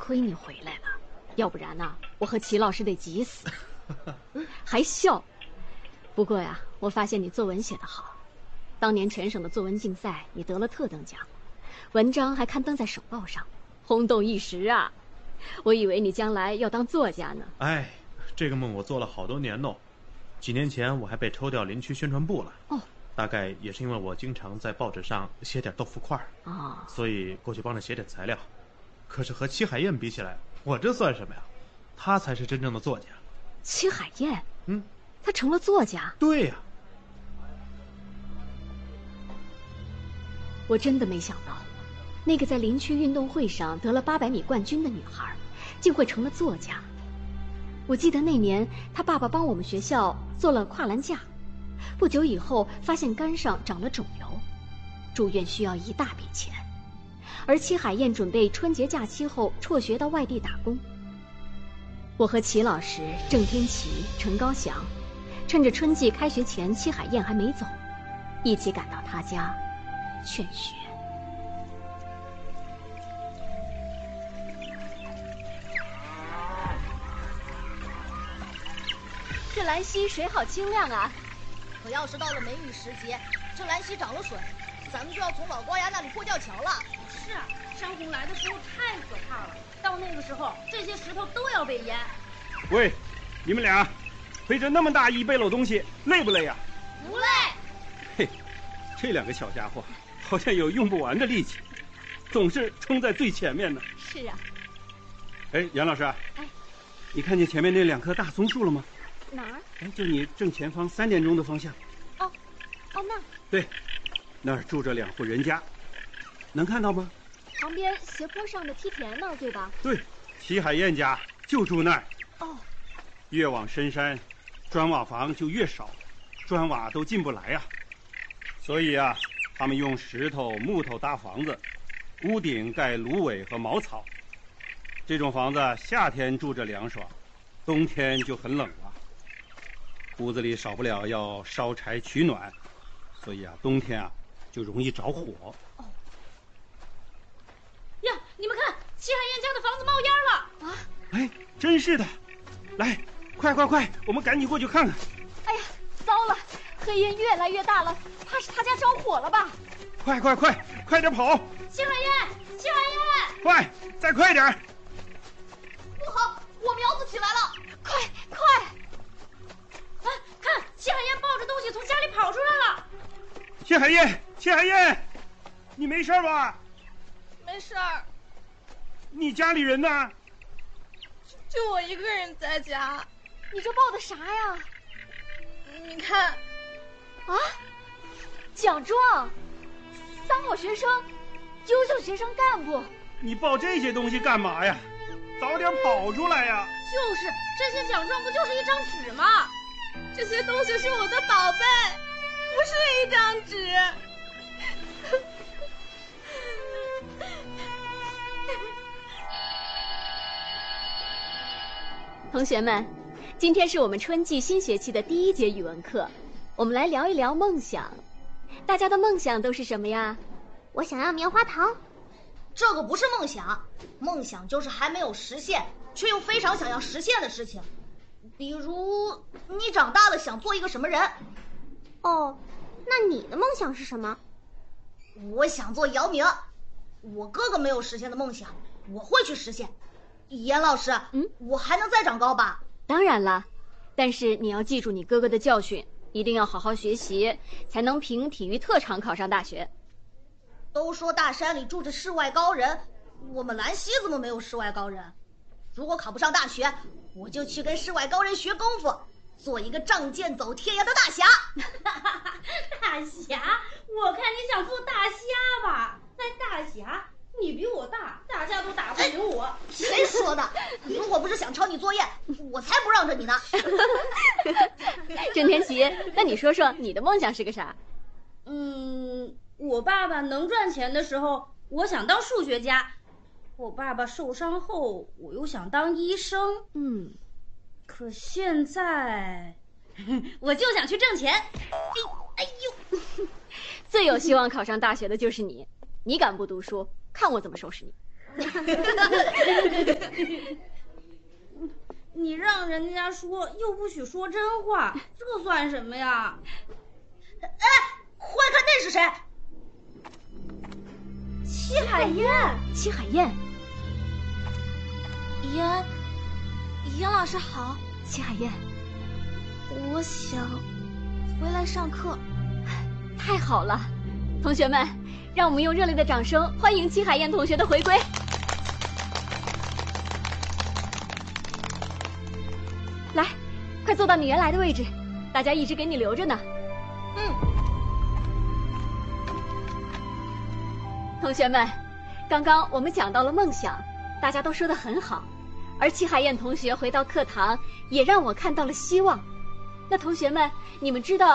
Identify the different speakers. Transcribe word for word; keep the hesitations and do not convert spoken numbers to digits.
Speaker 1: 亏你回来了，要不然呢、啊，我和齐老师得急死。还笑？不过呀，我发现你作文写得好，当年全省的作文竞赛你得了特等奖，文章还刊登在省报上，轰动一时啊！我以为你将来要当作家呢。
Speaker 2: 哎，这个梦我做了好多年喽。几年前我还被抽调林区宣传部了。哦，大概也是因为我经常在报纸上写点豆腐块
Speaker 1: 哦，
Speaker 2: 所以过去帮着写点材料。可是和戚海燕比起来，我这算什么呀？他才是真正的作家。
Speaker 1: 戚海燕？
Speaker 2: 嗯，
Speaker 1: 他成了作家？
Speaker 2: 对呀。
Speaker 1: 我真的没想到，那个在林区运动会上得了八百米冠军的女孩，竟会成了作家。我记得那年，她爸爸帮我们学校做了跨栏架，不久以后发现肝上长了肿瘤，住院需要一大笔钱。而戚海燕准备春节假期后辍学到外地打工。我和齐老师、郑天琪、陈高翔，趁着春季开学前戚海燕还没走，一起赶到她家劝学。这兰溪水好清亮啊！
Speaker 3: 可要是到了梅雨时节，这兰溪涨了水，咱们就要从老高崖那里过吊桥了。
Speaker 4: 是啊，山洪来的时候太可怕了，到那个时候，这些石头都要被淹。
Speaker 5: 喂，你们俩背着那么大一背篓东西，累不累呀？
Speaker 3: 不累。
Speaker 5: 嘿，这两个小家伙好像有用不完的力气，总是冲在最前面呢。
Speaker 1: 是啊。
Speaker 5: 哎，杨老师，
Speaker 1: 哎，
Speaker 5: 你看见前面那两棵大松树了吗？
Speaker 1: 哪儿？
Speaker 5: 哎，就你正前方三点钟的方向。
Speaker 1: 哦，哦那。
Speaker 5: 对，那儿住着两户人家，能看到吗？
Speaker 1: 旁边斜坡上的梯田那儿，对吧？
Speaker 5: 对，齐海燕家就住那儿。
Speaker 1: 哦。
Speaker 5: 越往深山，砖瓦房就越少，砖瓦都进不来啊。所以啊，他们用石头、木头搭房子，屋顶盖芦苇和茅草。这种房子夏天住着凉爽，冬天就很冷了。屋子里少不了要烧柴取暖，所以啊，冬天啊就容易着火。
Speaker 4: 哦。呀，你们看，戚海燕家的房子冒烟了！
Speaker 1: 啊！
Speaker 5: 哎，真是的。来，快快快，我们赶紧过去看看。
Speaker 1: 哎呀，糟了，黑烟越来越大了，怕是他家着火了吧？
Speaker 5: 快快快，快点跑！
Speaker 4: 戚海燕，戚海燕，
Speaker 5: 快，再快点！
Speaker 3: 不好，我苗子起来了！
Speaker 1: 快快！
Speaker 4: 啊，看，戚海燕抱着东西从家里跑出来了。
Speaker 5: 戚海燕，戚海燕，你没事吧？
Speaker 3: 没事儿。
Speaker 5: 你家里人呢？
Speaker 3: 就我一个人在家。
Speaker 1: 你这报的啥呀？
Speaker 3: 你看，
Speaker 1: 啊，奖状，三好学生，优秀学生干部。
Speaker 5: 你报这些东西干嘛呀？早点跑出来呀！
Speaker 4: 就是，这些奖状不就是一张纸吗？
Speaker 3: 这些东西是我的宝贝，不是一张纸。
Speaker 1: 同学们，今天是我们春季新学期的第一节语文课，我们来聊一聊梦想。大家的梦想都是什么呀？
Speaker 6: 我想要棉花糖。
Speaker 3: 这个不是梦想，梦想就是还没有实现，却又非常想要实现的事情。比如，你长大了想做一个什么人？
Speaker 6: 哦，那你的梦想是什么？
Speaker 3: 我想做姚明。我哥哥没有实现的梦想，我会去实现。严老师，
Speaker 1: 嗯，
Speaker 3: 我还能再长高吧？
Speaker 1: 当然了，但是你要记住你哥哥的教训，一定要好好学习，才能凭体育特长考上大学。
Speaker 3: 都说大山里住着世外高人，我们兰溪怎么没有世外高人？如果考不上大学，我就去跟世外高人学功夫，做一个仗剑走天涯的大侠。
Speaker 4: 大侠？我看你想做大虾吧？那大侠，你比我大，大家都打不赢我。
Speaker 3: 谁说的？如果不是想抄你作业，我才不让着你呢。
Speaker 1: 郑天琪，那你说说你的梦想是个啥？
Speaker 4: 嗯，我爸爸能赚钱的时候，我想当数学家；我爸爸受伤后，我又想当医生。
Speaker 1: 嗯，
Speaker 4: 可现在，我就想去挣钱。哎呦，
Speaker 1: 最有希望考上大学的就是你，你敢不读书，看我怎么收拾你。
Speaker 4: 人家说又不许说真话，这算什么呀？
Speaker 3: 哎，快看那是谁？
Speaker 6: 戚海燕，
Speaker 1: 戚海燕，
Speaker 6: 严严老师好。
Speaker 1: 戚海燕，
Speaker 6: 我想回来上课。
Speaker 1: 太好了，同学们，让我们用热烈的掌声欢迎戚海燕同学的回归。来，快坐到你原来的位置，大家一直给你留着呢。
Speaker 3: 嗯。
Speaker 1: 同学们，刚刚我们讲到了梦想，大家都说得很好，而戚海燕同学回到课堂也让我看到了希望。那同学们，你们知道